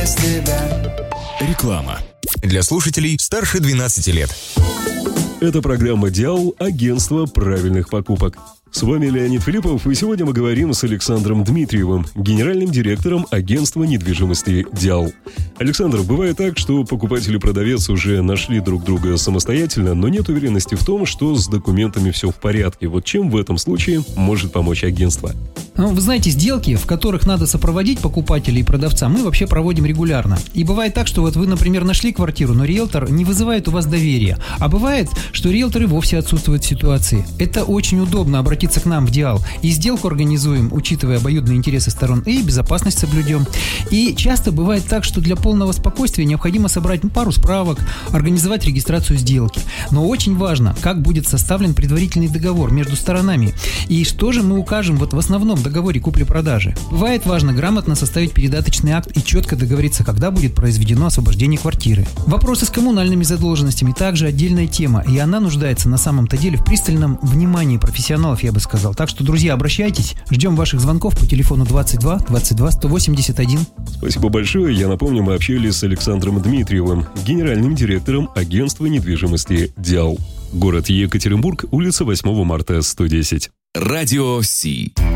без тебя. Реклама. Для слушателей старше 12 лет. Это программа «Диал. Агентство правильных покупок». С вами Леонид Филиппов, и сегодня мы говорим с Александром Дмитриевым, генеральным директором агентства недвижимости «Диал». Александр, бывает так, что покупатель и продавец уже нашли друг друга самостоятельно, но нет уверенности в том, что с документами все в порядке. Вот чем в этом случае может помочь агентство? Вы знаете, сделки, в которых надо сопроводить покупателя и продавца, мы вообще проводим регулярно. И бывает так, что вот вы, например, нашли квартиру, но риэлтор не вызывает у вас доверия. А бывает, что риэлтор и вовсе отсутствует в ситуации. Это очень удобно обратиться к нам в Диал. И сделку организуем, учитывая обоюдные интересы сторон, и безопасность соблюдем. И часто бывает так, что для полного спокойствия необходимо собрать пару справок, организовать регистрацию сделки. Но очень важно, как будет составлен предварительный договор между сторонами. И что же мы укажем вот в основном договоре купли-продажи. Бывает важно грамотно составить передаточный акт и четко договориться, когда будет произведено освобождение квартиры. Вопросы с коммунальными задолженностями также отдельная тема, и она нуждается на самом-то деле в пристальном внимании профессионалов, я бы сказал. Так что, друзья, обращайтесь, ждем ваших звонков по телефону 22 22 181. Спасибо большое. Я напомню, мы общались с Александром Дмитриевым, генеральным директором агентства недвижимости «Диал». Город Екатеринбург, улица 8 марта, 110. Радио Си.